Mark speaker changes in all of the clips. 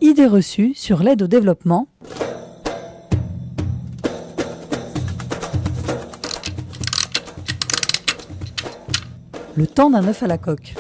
Speaker 1: Idées reçues sur l'aide au développement. Le temps d'un œuf à la coque.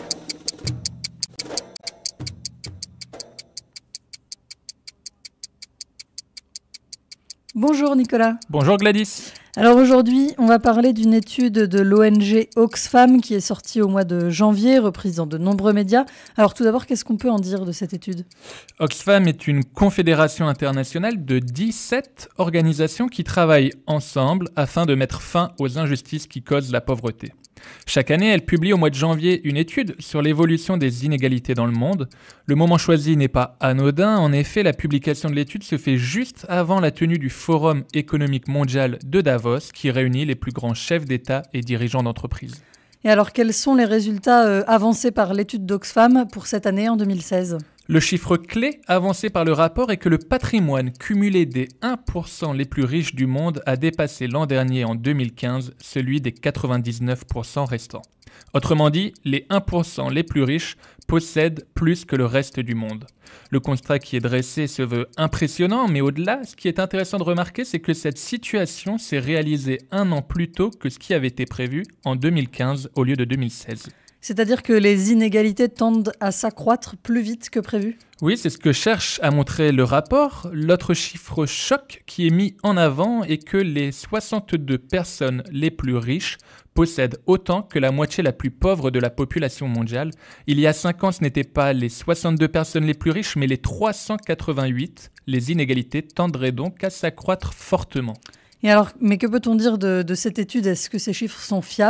Speaker 1: Bonjour Nicolas.
Speaker 2: Bonjour Gladys.
Speaker 1: Alors aujourd'hui, on va parler d'une étude de l'ONG Oxfam qui est sortie au mois de janvier, reprise dans de nombreux médias. Alors tout d'abord, qu'est-ce qu'on peut en dire de cette étude ?
Speaker 2: Oxfam est une confédération internationale de 17 organisations qui travaillent ensemble afin de mettre fin aux injustices qui causent la pauvreté. Chaque année, elle publie au mois de janvier une étude sur l'évolution des inégalités dans le monde. Le moment choisi n'est pas anodin. En effet, la publication de l'étude se fait juste avant la tenue du Forum économique mondial de Davos, qui réunit les plus grands chefs d'État et dirigeants d'entreprises.
Speaker 1: Et alors, quels sont les résultats avancés par l'étude d'Oxfam pour cette année en 2016 ?
Speaker 2: Le chiffre clé avancé par le rapport est que le patrimoine cumulé des 1% les plus riches du monde a dépassé l'an dernier, en 2015, celui des 99% restants. Autrement dit, les 1% les plus riches possèdent plus que le reste du monde. Le constat qui est dressé se veut impressionnant, mais au-delà, ce qui est intéressant de remarquer, c'est que cette situation s'est réalisée 1 an plus tôt que ce qui avait été prévu en 2015 au lieu de 2016.
Speaker 1: C'est-à-dire que les inégalités tendent à s'accroître plus vite que prévu ?
Speaker 2: Oui, c'est ce que cherche à montrer le rapport. L'autre chiffre choc qui est mis en avant est que les 62 personnes les plus riches possèdent autant que la moitié la plus pauvre de la population mondiale. Il y a 5 ans, ce n'étaient pas les 62 personnes les plus riches, mais les 388. Les inégalités tendraient donc à s'accroître fortement.
Speaker 1: Et alors, mais que peut-on dire de cette étude ? Est-ce que ces chiffres sont fiables ?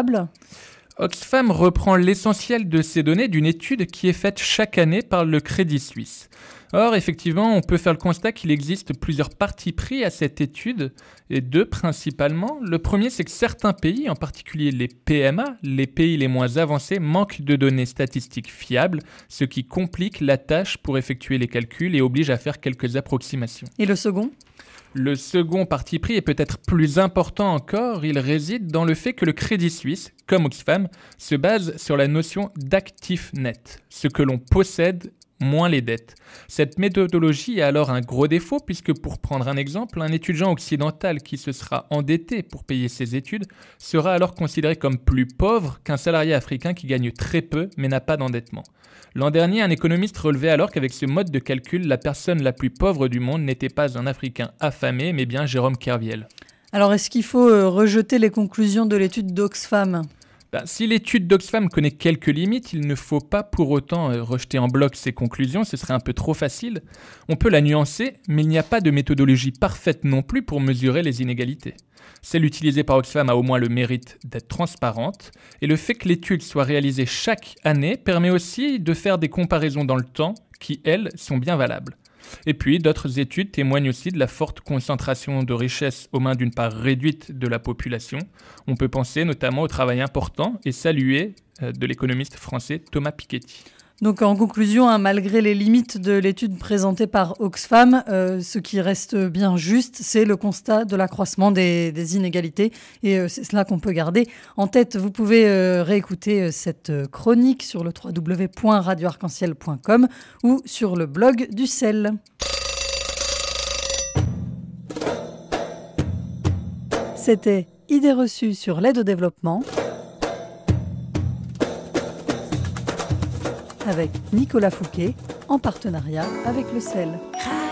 Speaker 2: Oxfam reprend l'essentiel de ces données d'une étude qui est faite chaque année par le Crédit Suisse. Or, effectivement, on peut faire le constat qu'il existe plusieurs partis pris à cette étude, et 2 principalement. Le premier, c'est que certains pays, en particulier les PMA, les pays les moins avancés, manquent de données statistiques fiables, ce qui complique la tâche pour effectuer les calculs et oblige à faire quelques approximations.
Speaker 1: Et le second ?
Speaker 2: Le second parti pris est peut-être plus important encore, il réside dans le fait que le Crédit Suisse, comme Oxfam, se base sur la notion d'actif net, ce que l'on possède moins les dettes. Cette méthodologie a alors un gros défaut puisque, pour prendre un exemple, un étudiant occidental qui se sera endetté pour payer ses études sera alors considéré comme plus pauvre qu'un salarié africain qui gagne très peu mais n'a pas d'endettement. L'an dernier, un économiste relevait alors qu'avec ce mode de calcul, la personne la plus pauvre du monde n'était pas un Africain affamé, mais bien Jérôme Kerviel.
Speaker 1: Alors, est-ce qu'il faut rejeter les conclusions de l'étude d'Oxfam ?
Speaker 2: Si l'étude d'Oxfam connaît quelques limites, il ne faut pas pour autant rejeter en bloc ses conclusions, ce serait un peu trop facile. On peut la nuancer, mais il n'y a pas de méthodologie parfaite non plus pour mesurer les inégalités. Celle utilisée par Oxfam a au moins le mérite d'être transparente, et le fait que l'étude soit réalisée chaque année permet aussi de faire des comparaisons dans le temps qui, elles, sont bien valables. Et puis, d'autres études témoignent aussi de la forte concentration de richesses aux mains d'une part réduite de la population. On peut penser notamment au travail important et salué de l'économiste français Thomas Piketty.
Speaker 1: Donc en conclusion, malgré les limites de l'étude présentée par Oxfam, ce qui reste bien juste, c'est le constat de l'accroissement des inégalités. Et c'est cela qu'on peut garder en tête. Vous pouvez réécouter cette chronique sur le www.radioarc-en-ciel.com ou sur le blog du CEL. C'était Idées reçues sur l'aide au développement avec Nicolas Fouquet, en partenariat avec le CEL.